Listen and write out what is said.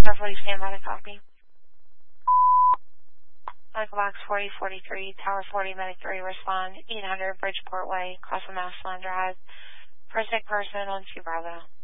40, stand by the copy. Medical box 4043, Tower 40, Medic 3, respond 800 Bridgeport Way, Castle Massillon Drive. For a sick person on 2 Bravo.